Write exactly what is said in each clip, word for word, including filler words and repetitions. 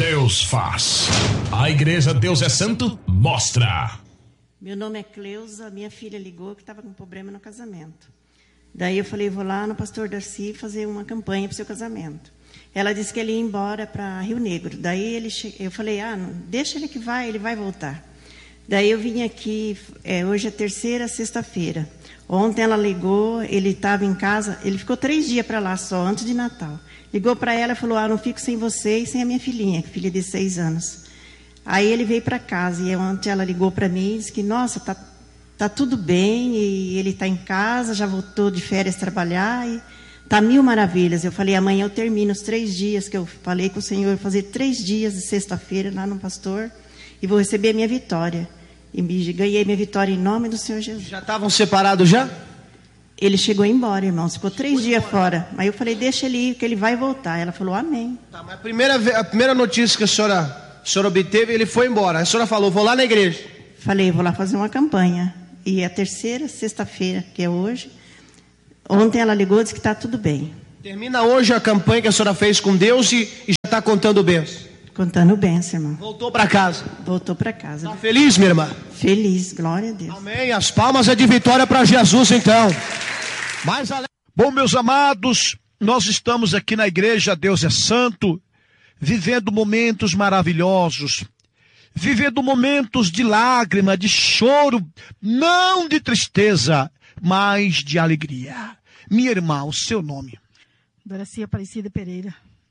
Deus faz. A Igreja Deus é Santo mostra. Meu nome é Cleusa, minha filha ligou que estava com problema no casamento. Daí eu falei, vou lá no pastor Darcy fazer uma campanha para o seu casamento. Ela disse que ele ia embora para Rio Negro. Daí ele che... eu falei, ah, não, deixa ele que vai, ele vai voltar. Daí eu vim aqui, é, hoje é terceira, sexta-feira. Ontem ela ligou, ele estava em casa, ele ficou três dias para lá só, antes de Natal. Ligou para ela e falou, ah, não fico sem você e sem a minha filhinha, filha de seis anos. Aí ele veio para casa e ontem ela ligou para mim e disse que, nossa, tá, tá tudo bem, e ele está em casa, já voltou de férias trabalhar e tá mil maravilhas. Eu falei, amanhã eu termino os três dias que eu falei com o Senhor, eu vou fazer três dias de sexta-feira lá no pastor e vou receber a minha vitória. E me, ganhei minha vitória em nome do Senhor Jesus. Já estavam separados já? Ele chegou embora, irmão. Ficou três dias fora. Aí eu falei, deixa ele ir, que ele vai voltar. Ela falou, amém. Tá, mas a primeira, a primeira notícia que a senhora, a senhora obteve, ele foi embora. A senhora falou, vou lá na igreja. Falei, vou lá fazer uma campanha. E a terceira, sexta-feira, que é hoje. Ontem ela ligou e disse que está tudo bem. Termina hoje a campanha que a senhora fez com Deus e, e já está contando bênçãos. Contando bênção, irmão. Voltou para casa. Voltou para casa. Está feliz, minha irmã? Feliz, glória a Deus. Amém. As palmas é de vitória para Jesus, então. Mais além. Bom, meus amados, nós estamos aqui na Igreja Deus é Santo, vivendo momentos maravilhosos, vivendo momentos de lágrima, de choro, não de tristeza, mas de alegria. Minha irmã, o seu nome? Doraci Aparecida Pereira.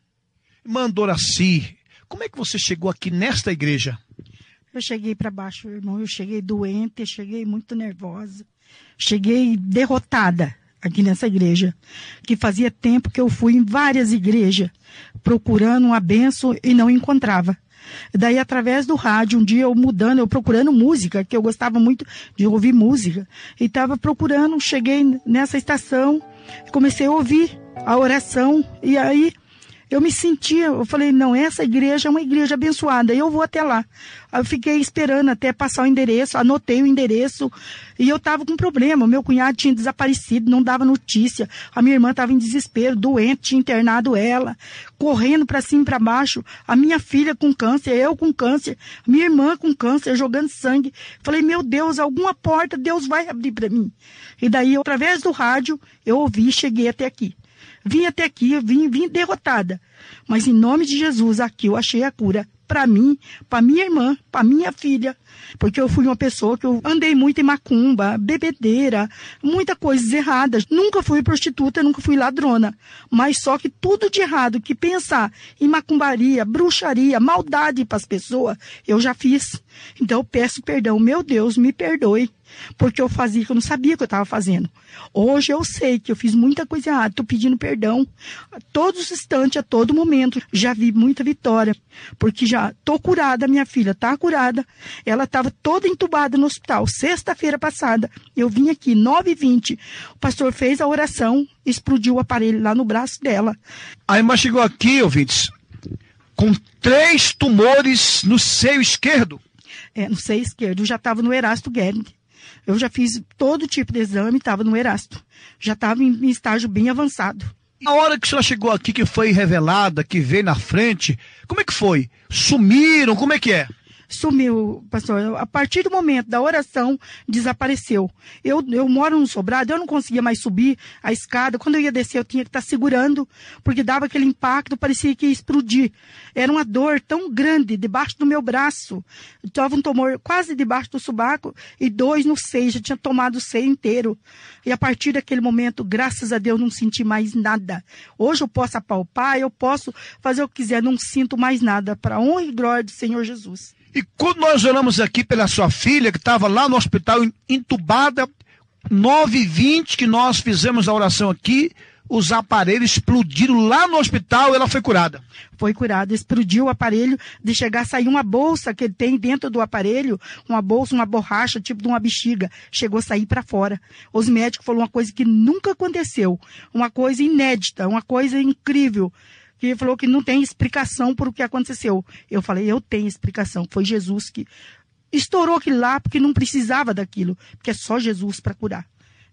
Irmã Doraci, como é que você chegou aqui nesta igreja? Eu cheguei para baixo, irmão. Eu cheguei doente, eu cheguei muito nervosa. Cheguei derrotada aqui nessa igreja. Que fazia tempo que eu fui em várias igrejas procurando uma bênção e não encontrava. Daí, através do rádio, um dia eu mudando, eu procurando música, que eu gostava muito de ouvir música. E estava procurando, cheguei nessa estação, comecei a ouvir a oração. E aí eu me sentia, eu falei, não, essa igreja é uma igreja abençoada, eu vou até lá. Eu fiquei esperando até passar o endereço, anotei o endereço, e eu estava com problema, meu cunhado tinha desaparecido, não dava notícia, a minha irmã estava em desespero, doente, tinha internado ela, correndo para cima e para baixo, a minha filha com câncer, eu com câncer, minha irmã com câncer, jogando sangue. Falei, meu Deus, alguma porta Deus vai abrir para mim. E daí, através do rádio, eu ouvi e cheguei até aqui. Vim até aqui, vim, vim derrotada. Mas em nome de Jesus, aqui eu achei a cura para mim, para minha irmã, para minha filha. Porque eu fui uma pessoa que eu andei muito em macumba, bebedeira, muitas coisas erradas. Nunca fui prostituta, nunca fui ladrona. Mas só que tudo de errado, que pensar em macumbaria, bruxaria, maldade para as pessoas, eu já fiz. Então eu peço perdão, meu Deus, me perdoe. Porque eu fazia que eu não sabia o que eu estava fazendo. Hoje eu sei que eu fiz muita coisa errada. Estou pedindo perdão a todos os instantes, a todo momento. Já vi muita vitória. Porque já estou curada, minha filha está curada. Ela estava toda entubada no hospital. Sexta-feira passada, eu vim aqui, nove e vinte. O pastor fez a oração, explodiu o aparelho lá no braço dela. A irmã chegou aqui, ouvintes, com três tumores no seio esquerdo. É, no seio esquerdo. Eu já estava no Erasto Guerin. Eu já fiz todo tipo de exame, estava no Erasto. Já estava em, em estágio bem avançado. A hora que a senhora chegou aqui, que foi revelada, que veio na frente, como é que foi? Sumiram? Como é que é? Sumiu, pastor. A partir do momento da oração, desapareceu. Eu, eu moro no sobrado, eu não conseguia mais subir a escada. Quando eu ia descer, eu tinha que estar segurando, porque dava aquele impacto, parecia que ia explodir. Era uma dor tão grande debaixo do meu braço. Estava um tumor quase debaixo do sobaco e dois no seio. Já tinha tomado o seio inteiro. E a partir daquele momento, graças a Deus, não senti mais nada. Hoje eu posso apalpar, eu posso fazer o que quiser, não sinto mais nada. Para a honra e glória do Senhor Jesus. E quando nós oramos aqui pela sua filha, que estava lá no hospital entubada, nove e vinte que nós fizemos a oração aqui, os aparelhos explodiram lá no hospital, ela foi curada. Foi curada, explodiu o aparelho, de chegar a sair uma bolsa que ele tem dentro do aparelho, uma bolsa, uma borracha, tipo de uma bexiga, chegou a sair para fora. Os médicos falaram uma coisa que nunca aconteceu, uma coisa inédita, uma coisa incrível. Que falou que não tem explicação por o que aconteceu. Eu falei, eu tenho explicação. Foi Jesus que estourou aquilo lá, porque não precisava daquilo. Porque é só Jesus para curar.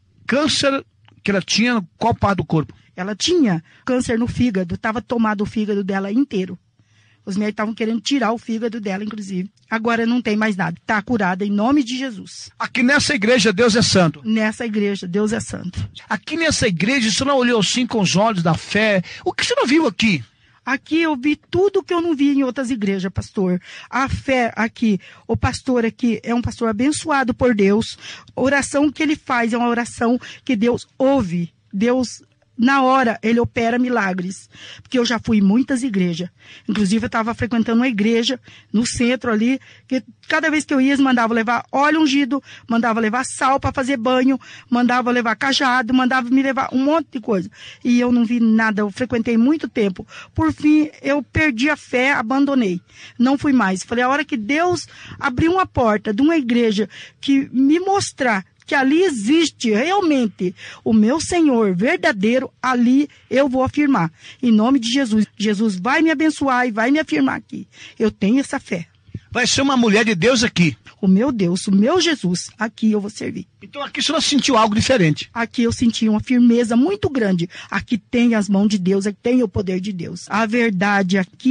Câncer que ela tinha, qual parte do corpo? Ela tinha câncer no fígado, estava tomado o fígado dela inteiro. Os médicos estavam querendo tirar o fígado dela, inclusive. Agora não tem mais nada. Está curada em nome de Jesus. Aqui nessa igreja, Deus é santo. Nessa igreja, Deus é santo. Aqui nessa igreja, você não olhou assim com os olhos da fé? O que você não viu aqui? Aqui eu vi tudo que eu não vi em outras igrejas, pastor. A fé aqui, o pastor aqui é um pastor abençoado por Deus. A oração que ele faz é uma oração que Deus ouve. Deus, na hora, ele opera milagres. Porque eu já fui em muitas igrejas. Inclusive, eu estava frequentando uma igreja no centro ali, que cada vez que eu ia, eles mandavam levar óleo ungido, mandavam levar sal para fazer banho, mandavam levar cajado, mandavam me levar um monte de coisa. E eu não vi nada, eu frequentei muito tempo. Por fim, eu perdi a fé, abandonei. Não fui mais. Falei, a hora que Deus abriu uma porta de uma igreja que me mostrar que ali existe realmente o meu Senhor verdadeiro, ali eu vou afirmar. Em nome de Jesus. Jesus vai me abençoar e vai me afirmar aqui. Eu tenho essa fé. Vai ser uma mulher de Deus aqui. O meu Deus, o meu Jesus, aqui eu vou servir. Então aqui você não sentiu algo diferente? Aqui eu senti uma firmeza muito grande. Aqui tem as mãos de Deus, aqui tem o poder de Deus. A verdade aqui